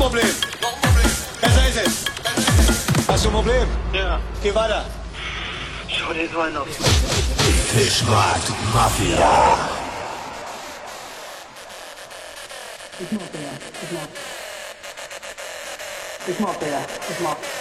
Problem. Besser ist es. Hast du ein Problem? Ja. Geh weiter. Schau dir so einen auf. Fischmarkt Mafia. It's not there.